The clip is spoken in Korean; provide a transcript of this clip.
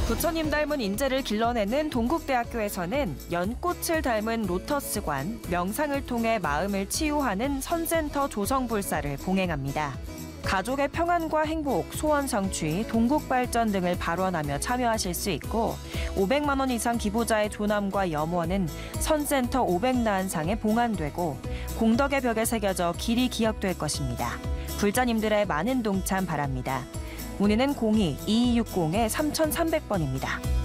부처님 닮은 인재를 길러내는 동국대학교에서는 연꽃을 닮은 로터스관, 명상을 통해 마음을 치유하는 선센터 조성불사를 봉행합니다. 가족의 평안과 행복, 소원 성취, 동국 발전 등을 발언하며 참여하실 수 있고 500만 원 이상 기부자의 조남과 염원은 선센터 500나한상에 봉안되고 공덕의 벽에 새겨져 길이 기억될 것입니다. 불자님들의 많은 동참 바랍니다. 문의는 02-2260-3300번입니다.